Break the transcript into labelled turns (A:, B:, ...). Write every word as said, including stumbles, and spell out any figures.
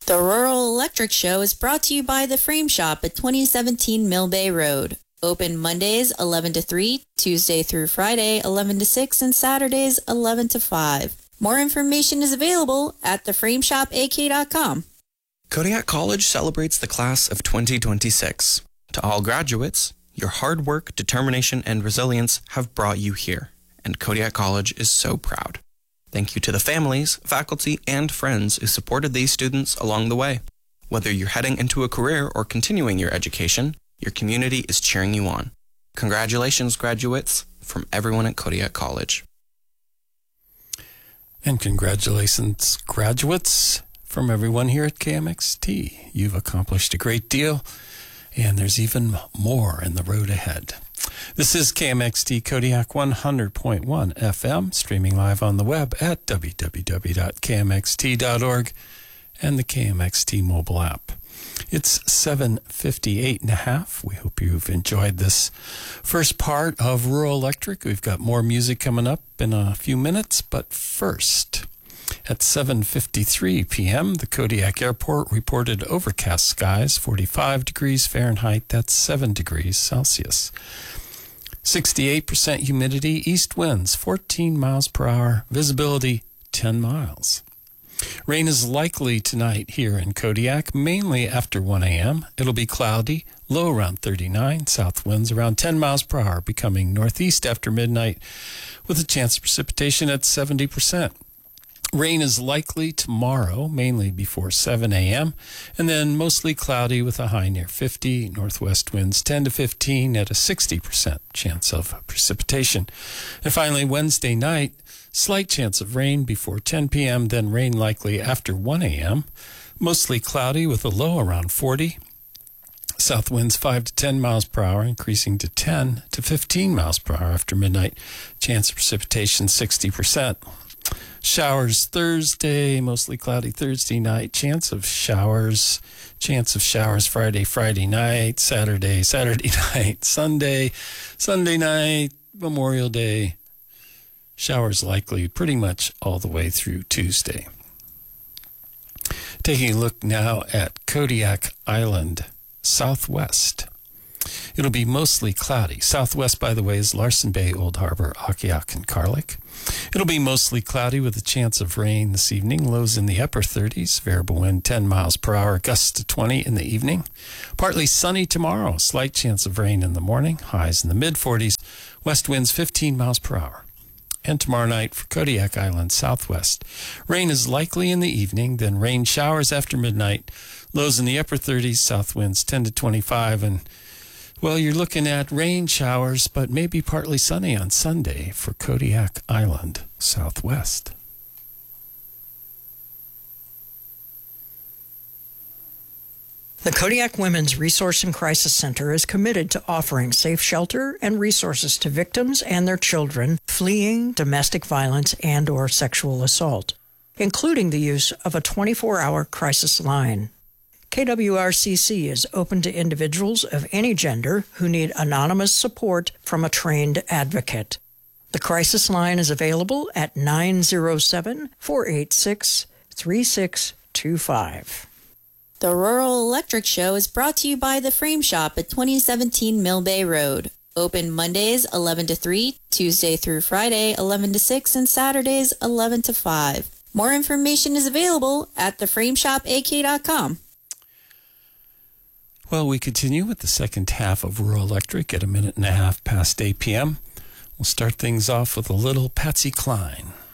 A: The Rural Electric Show is brought to you by the Frame Shop at twenty seventeen Mill Bay Road. Open Mondays eleven to three, Tuesday through Friday eleven to six, and Saturdays eleven to five. More information is available at the frame shop a k dot com.
B: Kodiak College celebrates the class of twenty twenty-six. To all graduates, your hard work, determination, and resilience have brought you here, and Kodiak College is so proud. Thank you to the families, faculty, and friends who supported these students along the way. Whether you're heading into a career or continuing your education, your community is cheering you on. Congratulations, graduates, from everyone at Kodiak College.
C: And congratulations, graduates, from everyone here at K M X T. You've accomplished a great deal, and there's even more in the road ahead. This is K M X T Kodiak one hundred point one F M, streaming live on the web at w w w dot k m x t dot org and the K M X T mobile app. It's seven fifty-eight and a half. We hope you've enjoyed this first part of Rural Electric. We've got more music coming up in a few minutes, but first, at seven fifty-three p.m., the Kodiak Airport reported overcast skies, forty-five degrees Fahrenheit, that's seven degrees Celsius. sixty-eight percent humidity, east winds fourteen miles per hour, visibility ten miles. Rain is likely tonight here in Kodiak, mainly after one a.m. It'll be cloudy, low around thirty-nine, south winds around ten miles per hour, becoming northeast after midnight, with a chance of precipitation at seventy percent. Rain is likely tomorrow, mainly before seven a.m., and then mostly cloudy with a high near fifty, northwest winds ten to fifteen at a sixty percent chance of precipitation. And finally, Wednesday night, slight chance of rain before ten p.m., then rain likely after one a.m., mostly cloudy with a low around forty. South winds five to ten miles per hour, increasing to ten to fifteen miles per hour after midnight. Chance of precipitation sixty percent. Showers Thursday, mostly cloudy Thursday night. Chance of showers, chance of showers Friday, Friday night, Saturday, Saturday night, Sunday, Sunday night, Memorial Day. Showers likely pretty much all the way through Tuesday. Taking a look now at Kodiak Island, southwest. It'll be mostly cloudy. Southwest, by the way, is Larsen Bay, Old Harbor, Akiak, and Carlick. It'll be mostly cloudy with a chance of rain this evening. Lows in the upper thirties. Variable wind ten miles per hour. Gusts to twenty in the evening. Partly sunny tomorrow. Slight chance of rain in the morning. Highs in the mid forties. West winds fifteen miles per hour. And tomorrow night for Kodiak Island, southwest. Rain is likely in the evening, then rain showers after midnight. Lows in the upper thirties. South winds ten to twenty-five. And well, you're looking at rain showers, but maybe partly sunny on Sunday for Kodiak Island, southwest.
D: The Kodiak Women's Resource and Crisis Center is committed to offering safe shelter and resources to victims and their children fleeing domestic violence and or sexual assault, including the use of a twenty-four hour crisis line. K W R C C is open to individuals of any gender who need anonymous support from a trained advocate. The crisis line is available at nine zero seven, four eight six, three six two five.
A: The Rural Electric Show is brought to you by the Frame Shop at twenty seventeen Mill Bay Road. Open Mondays eleven to three, Tuesday through Friday eleven to six, and Saturdays eleven to five. More information is available at the frame shop a k dot com.
C: Well, we continue with the second half of Rural Electric at a minute and a half past eight p.m. We'll start things off with a little Patsy Cline.